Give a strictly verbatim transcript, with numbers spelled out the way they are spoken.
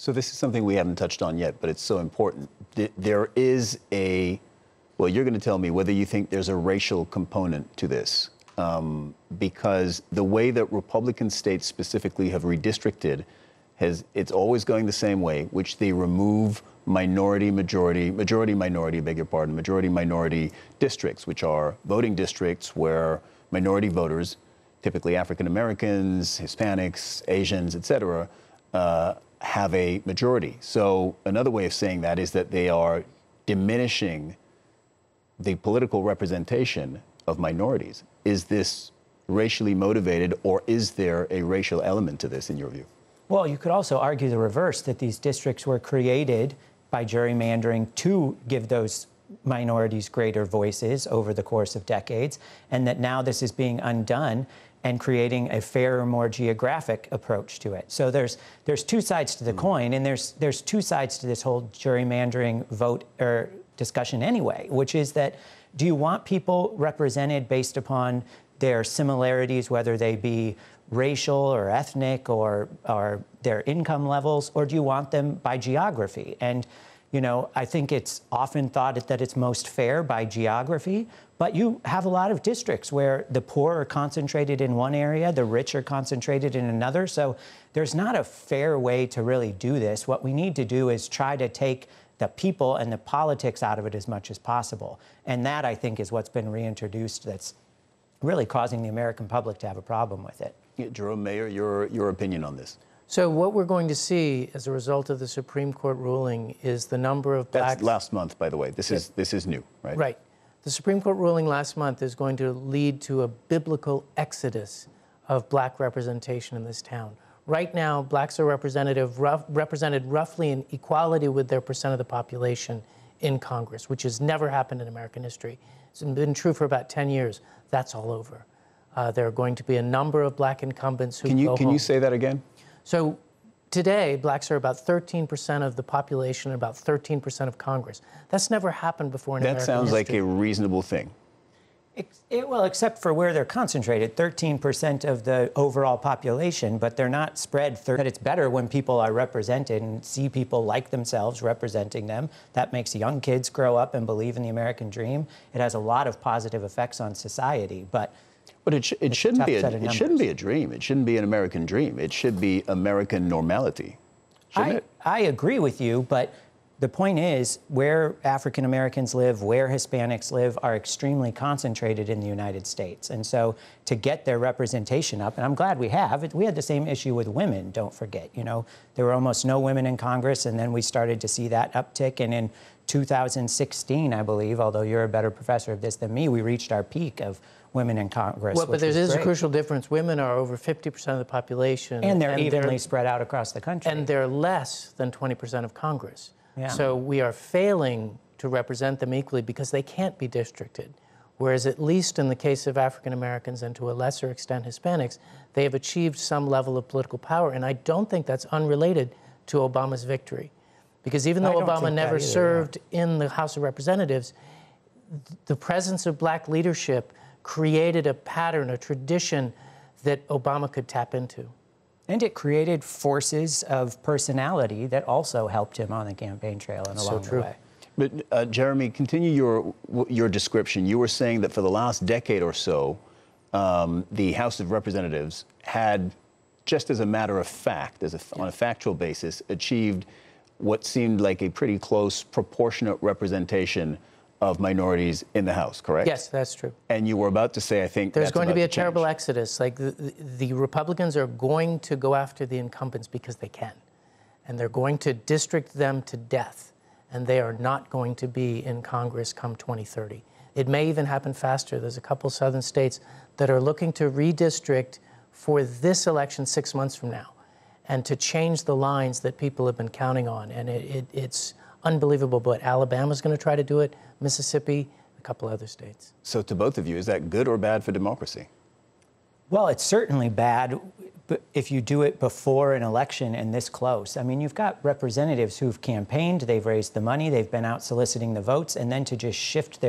So this is something we haven't touched on yet, but it's so important. There is a, well, you're going to tell me whether you think there's a racial component to this, um, because the way that Republican states specifically have redistricted has, it's always going the same way, which they remove minority, majority, majority, minority, beg your pardon, majority, minority districts, which are voting districts where minority voters, typically African Americans, Hispanics, Asians, et cetera, uh, have a majority. So another way of saying that is that they are diminishing the political representation of minorities. Is this racially motivated, or is there a racial element to this in your view? Well, you could also argue the reverse, that these districts were created by gerrymandering to give those minorities greater voices over the course of decades, and that now this is being undone and creating a fairer, more geographic approach to it. So there's there's two sides to the mm. coin, and there's there's two sides to this whole gerrymandering vote or discussion anyway, which is that, do you want people represented based upon their similarities, whether they be racial or ethnic or or their income levels, or do you want them by geography? And you know, I think it's often thought that it's most fair by geography, but you have a lot of districts where the poor are concentrated in one area, the rich are concentrated in another. So there's not a fair way to really do this. What we need to do is try to take the people and the politics out of it as much as possible. And that, I think, is what's been reintroduced that's really causing the American public to have a problem with it. Yeah, Jerome Mayer, your, your opinion on this? So what we're going to see as a result of the Supreme Court ruling is the number of blacks... That's last month, by the way. This is, this is new, right? Right. The Supreme Court ruling last month is going to lead to a biblical exodus of black representation in this town. Right now, blacks are representative, rough, represented roughly in equality with their percent of the population in Congress, which has never happened in American history. It's been true for about ten years. That's all over. Uh, there are going to be a number of black incumbents who can you, go Can home. you say that again? So today, blacks are about thirteen percent of the population and about thirteen percent of Congress. That's never happened before in that American sounds history. like a reasonable thing. It, it, well, except for where they're concentrated, thirteen percent of the overall population, but they're not spread. That it's better when people are represented and see people like themselves representing them. That makes young kids grow up and believe in the American dream. It has a lot of positive effects on society, but But it, sh it shouldn't be a, it shouldn't be a dream. It shouldn't be an American dream. It should be American normality, shouldn't I, it? I agree with you, but the point is, where African Americans live, where Hispanics live, are extremely concentrated in the United States. And so to get their representation up, and I'm glad we have, we had the same issue with women, don't forget. You know, there were almost no women in Congress, and then we started to see that uptick. And in two thousand sixteen, I believe, although you're a better professor of this than me, we reached our peak of women in Congress. Well, but there is great. a crucial difference. Women are over fifty percent of the population. And they're and evenly they're, spread out across the country. And they're less than twenty percent of Congress. Yeah. So we are failing to represent them equally because they can't be districted. Whereas at least in the case of African Americans and to a lesser extent Hispanics, they have achieved some level of political power. And I don't think that's unrelated to Obama's victory. Because even though Obama never either, served yeah. in the House of Representatives, the presence of black leadership created a pattern, a tradition that Obama could tap into. And it created forces of personality that also helped him on the campaign trail and along so true. the way. But uh, Jeremy, continue your your description. You were saying that for the last decade or so, um, the House of Representatives had, just as a matter of fact, as a, yeah. on a factual basis, achieved what seemed like a pretty close proportionate representation of minorities in the House, correct? Yes, that's true. And you were about to say, I think there's that's going to be a to terrible exodus. Like the, the, the Republicans are going to go after the incumbents because they can, and they're going to district them to death, and they are not going to be in Congress come twenty thirty. It may even happen faster. There's a couple southern states that are looking to redistrict for this election six months from now, and to change the lines that people have been counting on, and it, it, it's unbelievable, but Alabama's going to try to do it, Mississippi, a couple other states. So to both of you, is that good or bad for democracy? Well, it's certainly bad if you do it before an election and this close. I mean, you've got representatives who've campaigned, they've raised the money, they've been out soliciting the votes, and then to just shift their